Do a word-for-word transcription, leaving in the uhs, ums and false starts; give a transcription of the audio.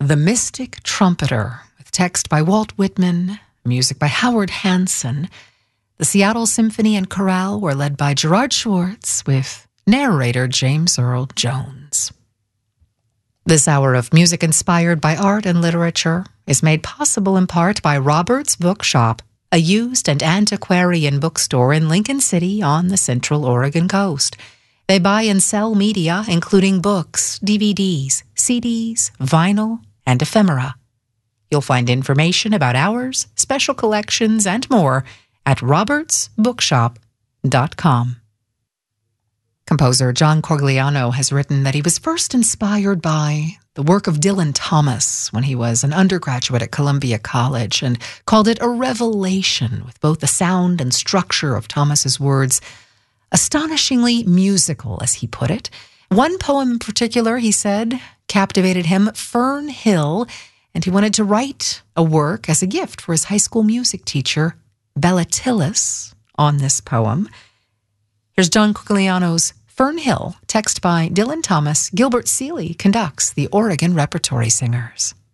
The Mystic Trumpeter, with text by Walt Whitman, music by Howard Hanson. The Seattle Symphony and Chorale were led by Gerard Schwartz, with narrator James Earl Jones. This hour of music inspired by art and literature is made possible in part by Robert's Bookshop, a used and antiquarian bookstore in Lincoln City on the Central Oregon coast. They buy and sell media, including books, D V Ds, C Ds, vinyl, and ephemera. You'll find information about ours, special collections, and more at roberts bookshop dot com. Composer John Corigliano has written that he was first inspired by the work of Dylan Thomas when he was an undergraduate at Columbia College, and called it a revelation, with both the sound and structure of Thomas's words astonishingly musical, as he put it. One poem in particular, he said, captivated him, Fern Hill, and he wanted to write a work as a gift for his high school music teacher, Bella Tillis, on this poem. Here's John Corigliano's Fern Hill, text by Dylan Thomas. Gilbert Seeley conducts the Oregon Repertory Singers.